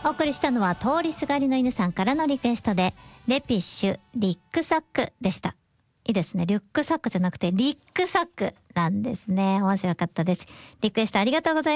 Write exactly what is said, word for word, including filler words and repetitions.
お送りしたのは通りすがりの犬さんからのリクエストでレピッシュリックサックでした。いいですね。リュックサックじゃなくてリックサックなんですね。面白かったです。リクエストありがとうございます。